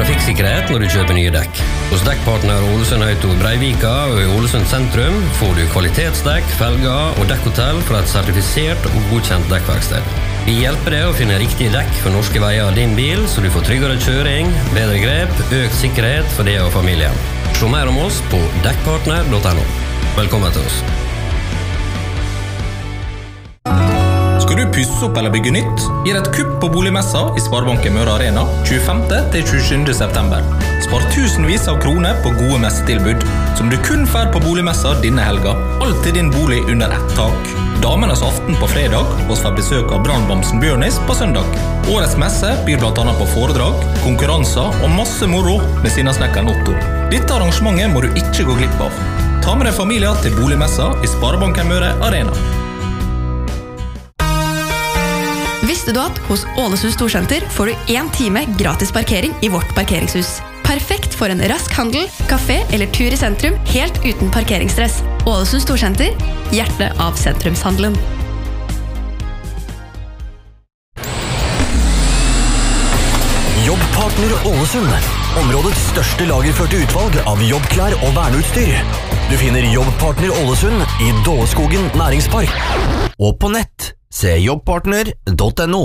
trafikksikkerhet når du kjøper nye dekk. Hos Dekkpartner Ålesund Auto Breivika og i Ålesund sentrum får du kvalitetsdekk, felger og dekkhotell fra et sertifisert og godkjent dekkverksted. Vi hjelper deg å finne riktige dekk for norske veier av din bil, så du får tryggere kjøring, bedre grep, økt sikkerhet for deg og familien. Se mer om oss på dekkpartner.no. Velkommen til oss. Skal du pusse opp eller bygge nytt? Gir et kupp på boligmessa i Sparebanken Møre Arena 25. til 27. september. Spar tusenvis av kroner på gode messetilbud, som du kun får på boligmessa denne helga. Alt til din bolig under ett tak. Damenes aften på fredag, og får besøk av brannbamsen Bjørnis på søndag. Årets messe byr blant annet på foredrag, konkurranser og masse moro med sinnasnekkeren Otto. Dette arrangementet må du ikke gå glipp av. Ta med deg familier til boligmessa i Sparebanken Møre Arena. Visste du at hos Ålesund Storsenter får du 1 time gratis parkering i vårt parkeringshus? Perfekt for en rask handel, kafé eller tur i sentrum, helt uten parkeringsstress. Ålesund Storsenter, hjertet av sentrumshandelen. Jobbpartner Ålesund. Områdets største lagerførte utvalg av jobbklær og verneutstyr. Du finner Jobbpartner Ålesund i Dåleskogen næringspark. Og på nett, se jobbpartner.no.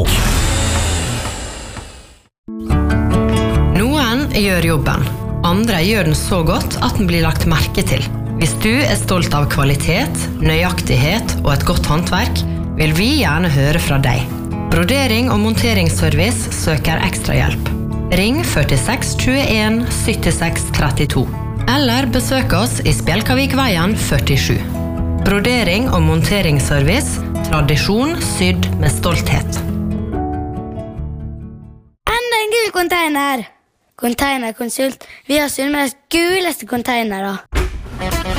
Noen gjør jobben. Andre gjør den så godt at den blir lagt merke til. Hvis du er stolt av kvalitet, nøyaktighet og et godt håndverk, vil vi gjerne høre fra deg. Brodering og monteringsservice søker ekstra hjelp. Ring 46 21 76 32. Eller besøk oss i Spjelkavikveien 47. Brodering og monteringsservice, tradisjon sydd med stolthet. Enda en gul container! Containerkonsult. Vi har Sunnmøres guleste containere.